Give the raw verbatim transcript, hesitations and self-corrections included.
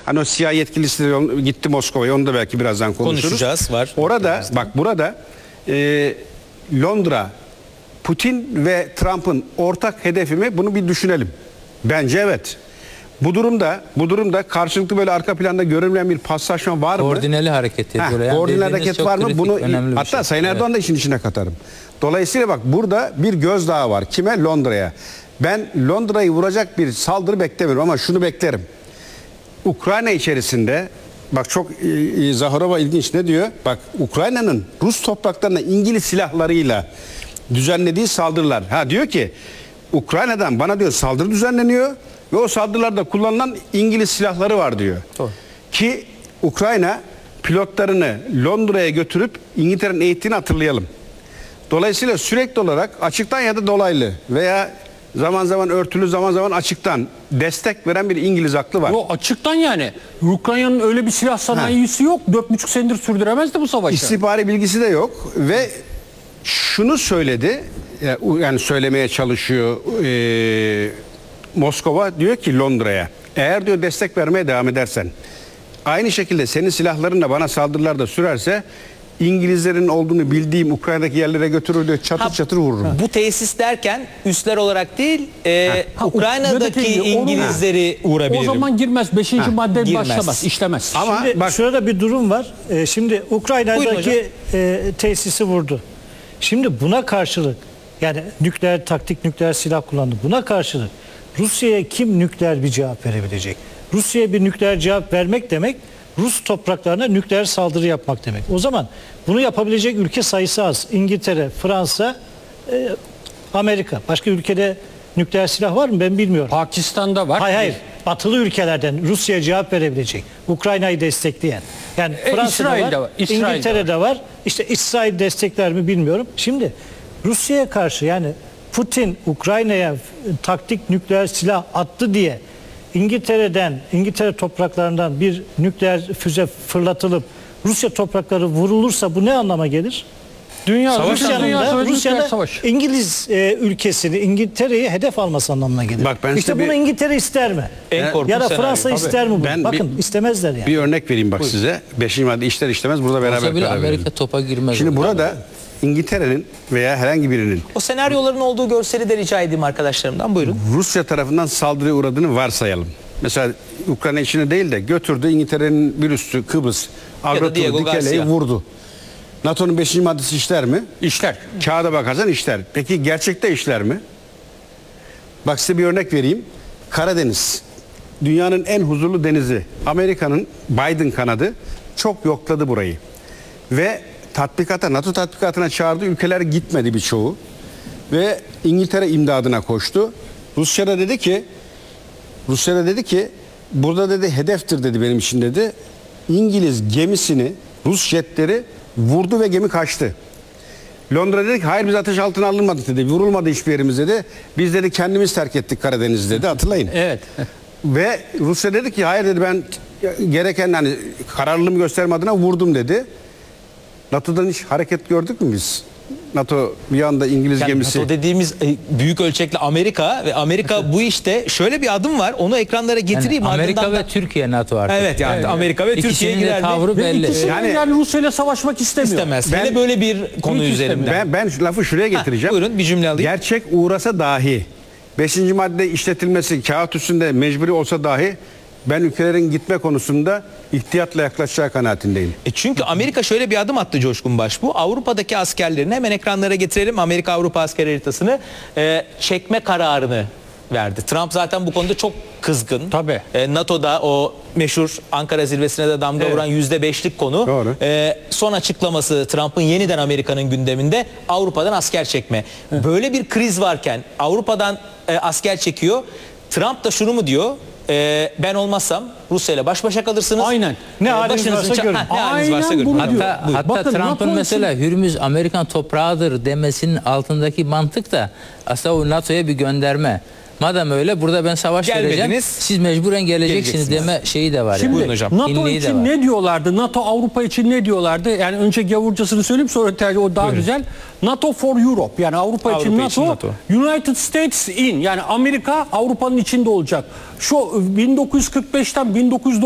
Hani o siyah yetkilisi de gitti Moskova'ya, onu da belki birazdan konuşuruz. Konuşacağız, var. Orada bak burada e, Londra, Putin ve Trump'ın ortak hedefi mi? Bunu bir düşünelim. Bence evet. Bu durumda bu durumda karşılıklı böyle arka planda görünmeyen bir paslaşma var mı? Koordineli hareket ediyor. Heh, Yani koordineli hareket var mı? Bunu hatta şey. Sayın Erdoğan da işin içine katarım. Dolayısıyla bak burada bir gözdağı var. Kime? Londra'ya. Ben Londra'yı vuracak bir saldırı beklemiyorum ama şunu beklerim. Ukrayna içerisinde bak çok e, Zaharova ilginç ne diyor? Bak Ukrayna'nın Rus topraklarına İngiliz silahlarıyla düzenlediği saldırılar. Ha diyor ki Ukrayna'dan bana diyor saldırı düzenleniyor ve o saldırılarda kullanılan İngiliz silahları var diyor. Doğru. Ki Ukrayna pilotlarını Londra'ya götürüp İngiltere'nin eğittiğini hatırlayalım. Dolayısıyla sürekli olarak açıktan ya da dolaylı veya zaman zaman örtülü zaman zaman açıktan destek veren bir İngiliz aklı var. O açıktan yani. Ukrayna'nın öyle bir silah sanayisi ha. yok. Dört buçuk senedir sürdüremezdi bu savaşı. İstihbari bilgisi de yok ve şunu söyledi, yani söylemeye çalışıyor e, Moskova, diyor ki Londra'ya, eğer diyor destek vermeye devam edersen, aynı şekilde senin silahlarınla bana saldırılarda sürerse İngilizlerin olduğunu bildiğim Ukrayna'daki yerlere götürür diyor, çatır ha, çatır vururum. Bu tesis derken üsler olarak değil, e, ha, Ukrayna'daki İngilizleri vurabilirim. O zaman girmez. Beşinci madde girmez. başlamaz, işlemez. Ama şimdi bak, şurada bir durum var. Ee, şimdi Ukrayna'daki e, tesisi vurdu. Şimdi buna karşılık, yani nükleer taktik nükleer silah kullandı. Buna karşılık Rusya'ya kim nükleer bir cevap verebilecek? Rusya'ya bir nükleer cevap vermek demek, Rus topraklarına nükleer saldırı yapmak demek. O zaman bunu yapabilecek ülke sayısı az. İngiltere, Fransa, e, Amerika. Başka ülkede nükleer silah var mı? Ben bilmiyorum. Pakistan'da var. Hayır hayır. Batılı ülkelerden Rusya'ya cevap verebilecek. Ukrayna'yı destekleyen. Yani e, Fransa'da İsrail'de var, var. İsrail'de İngiltere'de var. var. İşte İsrail destekler mi bilmiyorum. Şimdi Rusya'ya karşı, yani Putin Ukrayna'ya taktik nükleer silah attı diye İngiltere'den, İngiltere topraklarından bir nükleer füze fırlatılıp Rusya toprakları vurulursa bu ne anlama gelir? Dünya Rusya'nın dünya da Rusya'da savaş. İngiliz e, ülkesini, İngiltere'yi hedef alması anlamına gelir. Bak ben işte bunu bir, İngiltere ister mi? En korkunç ya da senaryo. Fransa Tabii. ister mi bunu? Ben Bakın bir, istemezler yani. Bir örnek vereyim bak Buyurun. size. Beşinci madde işler işlemez burada beraber karar verelim. Amerika topa girmez. Şimdi burada İngiltere'nin veya herhangi birinin o senaryoların olduğu görseli de rica edeyim arkadaşlarımdan. Buyurun. Rusya tarafından saldırıya uğradığını varsayalım. Mesela Ukrayna içine değil de götürdü İngiltere'nin bir üssü Kıbrıs Agroturu Dikele'yi vurdu. NATO'nun beşinci maddesi işler mi? İşler. Kağıda bakarsan işler. Peki gerçekte işler mi? Bak size bir örnek vereyim. Karadeniz. Dünyanın en huzurlu denizi. Amerika'nın Biden kanadı çok yokladı burayı. Ve tatbikata, NATO tatbikatına çağırdığı ülkeler gitmedi birçoğu. Ve İngiltere imdadına koştu. Rusya da dedi ki Rusya da dedi ki burada dedi hedeftir dedi benim için dedi. İngiliz gemisini, Rus jetleri vurdu ve gemi kaçtı. Londra dedi ki hayır biz ateş altına alınmadık dedi. Vurulmadı hiçbir yerimiz dedi. Biz dedi kendimiz terk ettik Karadeniz'i dedi. Hatırlayın. Evet. Ve Rusya dedi ki hayır dedi ben gereken hani kararlılığımı gösterme adına vurdum dedi. NATO'dan hiç hareket gördük mü biz? NATO bir anda İngiliz yani gemisi. NATO dediğimiz büyük ölçekli Amerika ve Amerika bu işte şöyle bir adım var. Onu ekranlara getireyim. Yani Amerika ardından ve da... Türkiye NATO artık. Evet yani evet. Amerika ve İkisinin Türkiye de girer tavrı mi? belli. İkisi Yani- yani, yani Rusya ile savaşmak istemiyor. İstemez. Ben- Hele böyle bir konu Hiç üzerinden. Ben, ben lafı şuraya getireceğim. Ha, buyurun bir cümle alayım. Gerçek uğrasa dahi, beşinci madde işletilmesi kağıt üstünde mecburi olsa dahi ben ülkelerin gitme konusunda ihtiyatla yaklaşacağı kanaatindeyim. E çünkü Amerika şöyle bir adım attı Coşkun Başbuğ. Avrupa'daki askerlerini hemen ekranlara getirelim. Amerika-Avrupa asker haritasını e, çekme kararını verdi. Trump zaten bu konuda çok kızgın. Tabii. E, NATO'da o meşhur Ankara zirvesine de damga Evet. vuran yüzde beşlik konu. Doğru. E, son açıklaması Trump'ın yeniden Amerika'nın gündeminde Avrupa'dan asker çekme. Evet. Böyle bir kriz varken Avrupa'dan e, asker çekiyor. Trump da şunu mu diyor? Ee, ben olmazsam Rusya ile baş başa kalırsınız. Aynen. Ne haliniz varsa ça- görün. Ha, ne haliniz Aynen varsa görün. bunu Hatta, diyor. Hatta, Buyur. hatta Bakın, Trump'ın NATO mesela için- Hürmüz Amerikan toprağıdır demesinin altındaki mantık da aslında o NATO'ya bir gönderme. Madem öyle burada ben savaş Gelmediniz, vereceğim. Siz mecburen geleceksiniz, geleceksiniz. deme şeyi de var. Şimdi Buyurun hocam. NATO Kimliği de için var. ne diyorlardı? NATO Avrupa için ne diyorlardı? Yani önce gavurcasını söyleyeyim sonra tercih o daha Buyurun. güzel. NATO for Europe yani Avrupa, Avrupa için, için NATO, NATO. United States in yani Amerika Avrupa'nın içinde olacak. Şu bin dokuz yüz kırk beşten bin dokuz yüz